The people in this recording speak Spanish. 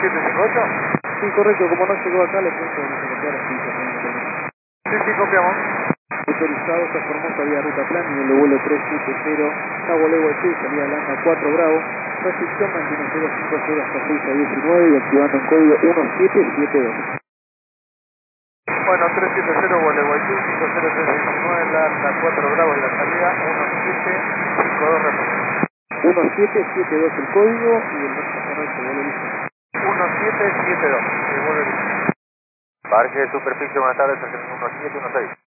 758. Sí, correcto, como no llegó acá, le cuento que no se copiara así, Sí, copiamos. autorizado, se Formosa vía ruta plan, nivel de vuelo 370, Cabo Leguaychú, salida Landa 4 Bravo, restricción mantiene 050 hasta 6 a 19 y activando un código 1772. Bueno, 370 Gualeguaychú, 50319, Landa 4 Bravo en la salida, 1752 reporte. 1772 el código y el resto correcto, vuelo listo. 1772, el vuelo listo. Parque de superficie, buenas tardes, 1716.